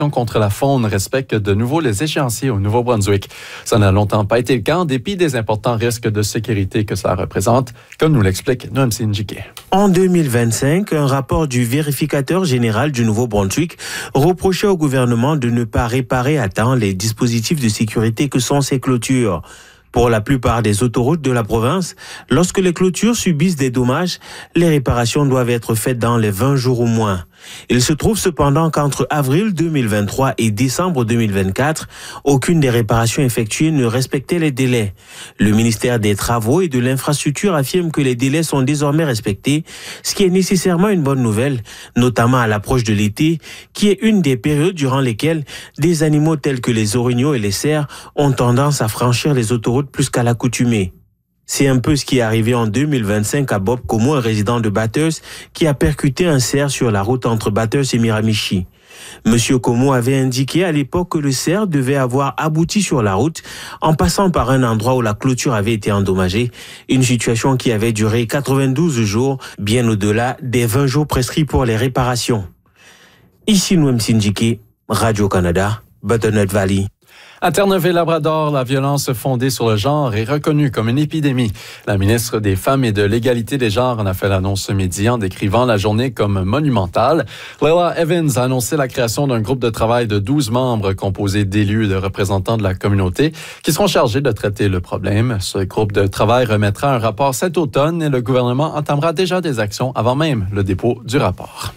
contre la faune respecte de nouveau les échéanciers au Nouveau-Brunswick. Ça n'a longtemps pas été le cas en dépit des importants risques de sécurité que ça représente, comme nous l'explique Noam Sinjike. En 2025, un rapport du vérificateur général du Nouveau-Brunswick reprochait au gouvernement de ne pas réparer à temps les dispositifs de sécurité que sont ces clôtures. Pour la plupart des autoroutes de la province, lorsque les clôtures subissent des dommages, les réparations doivent être faites dans les 20 jours au moins. Il se trouve cependant qu'entre avril 2023 et décembre 2024, aucune des réparations effectuées ne respectait les délais. Le ministère des Travaux et de l'Infrastructure affirme que les délais sont désormais respectés, ce qui est nécessairement une bonne nouvelle, notamment à l'approche de l'été, qui est une des périodes durant lesquelles des animaux tels que les orignaux et les cerfs ont tendance à franchir les autoroutes plus qu'à l'accoutumée. C'est un peu ce qui est arrivé en 2025 à Bob Como, un résident de Bathurst, qui a percuté un cerf sur la route entre Bathurst et Miramichi. Monsieur Como avait indiqué à l'époque que le cerf devait avoir abouti sur la route en passant par un endroit où la clôture avait été endommagée, une situation qui avait duré 92 jours, bien au-delà des 20 jours prescrits pour les réparations. Ici Noam Sinjike, Radio-Canada, Butternutt Valley. À Terre-Neuve-et-Labrador, la violence fondée sur le genre est reconnue comme une épidémie. La ministre des Femmes et de l'Égalité des genres en a fait l'annonce ce midi en décrivant la journée comme monumentale. Leila Evans a annoncé la création d'un groupe de travail de 12 membres composé d'élus et de représentants de la communauté qui seront chargés de traiter le problème. Ce groupe de travail remettra un rapport cet automne et le gouvernement entamera déjà des actions avant même le dépôt du rapport.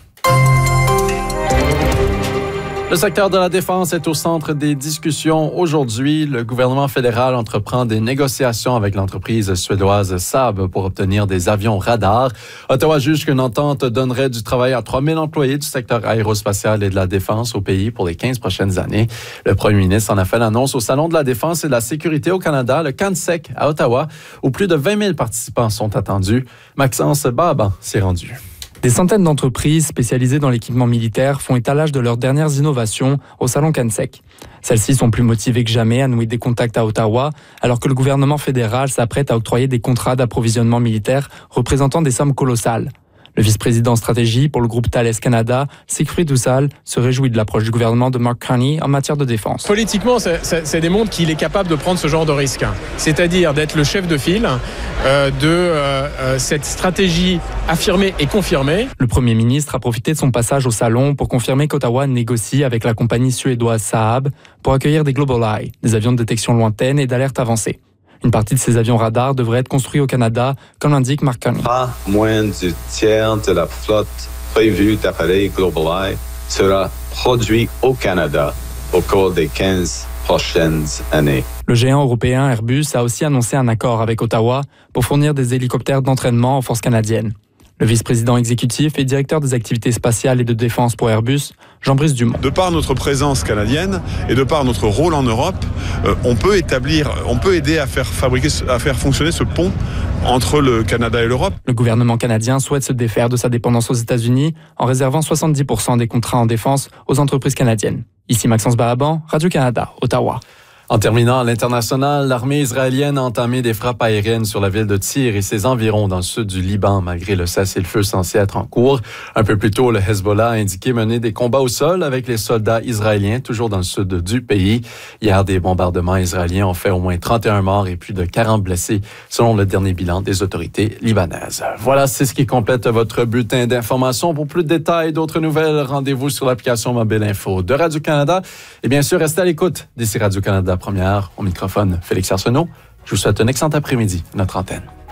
Le secteur de la défense est au centre des discussions aujourd'hui. Le gouvernement fédéral entreprend des négociations avec l'entreprise suédoise Saab pour obtenir des avions radars. Ottawa juge qu'une entente donnerait du travail à 3000 employés du secteur aérospatial et de la défense au pays pour les 15 prochaines années. Le premier ministre en a fait l'annonce au Salon de la défense et de la sécurité au Canada, le CANSEC à Ottawa, où plus de 20 000 participants sont attendus. Maxence Baban s'y est rendu. Des centaines d'entreprises spécialisées dans l'équipement militaire font étalage de leurs dernières innovations au Salon CANSEC. Celles-ci sont plus motivées que jamais à nouer des contacts à Ottawa, alors que le gouvernement fédéral s'apprête à octroyer des contrats d'approvisionnement militaire représentant des sommes colossales. Le vice-président stratégie pour le groupe Thales Canada, Siegfried Dussal, se réjouit de l'approche du gouvernement de Mark Carney en matière de défense. Politiquement, ça démontre qu'il est capable de prendre ce genre de risque, c'est-à-dire d'être le chef de file de cette stratégie affirmée et confirmée. Le Premier ministre a profité de son passage au salon pour confirmer qu'Ottawa négocie avec la compagnie suédoise Saab pour accueillir des GlobalEye, des avions de détection lointaine et d'alerte avancée. Une partie de ces avions radars devrait être construits au Canada, comme l'indique Mark Carney. Pas moins du tiers de la flotte prévue d'appareils GlobalEye sera produit au Canada au cours des 15 prochaines années. Le géant européen Airbus a aussi annoncé un accord avec Ottawa pour fournir des hélicoptères d'entraînement aux forces canadiennes. Le vice-président exécutif et directeur des activités spatiales et de défense pour Airbus, Jean-Brice Dumont. De par notre présence canadienne et de par notre rôle en Europe, on peut aider à faire fonctionner ce pont entre le Canada et l'Europe. Le gouvernement canadien souhaite se défaire de sa dépendance aux États-Unis en réservant 70% des contrats en défense aux entreprises canadiennes. Ici Maxence Bahaban, Radio-Canada, Ottawa. En terminant à l'international, l'armée israélienne a entamé des frappes aériennes sur la ville de Tyr et ses environs dans le sud du Liban, malgré le cessez-le-feu censé être en cours. Un peu plus tôt, le Hezbollah a indiqué mener des combats au sol avec les soldats israéliens, toujours dans le sud du pays. Hier, des bombardements israéliens ont fait au moins 31 morts et plus de 40 blessés, selon le dernier bilan des autorités libanaises. Voilà, c'est ce qui complète votre bulletin d'information. Pour plus de détails et d'autres nouvelles, rendez-vous sur l'application Mobile Info de Radio-Canada. Et bien sûr, restez à l'écoute d'ici Radio-Canada Première. Au microphone, Félix Arsenault. Je vous souhaite un excellent après-midi à notre antenne.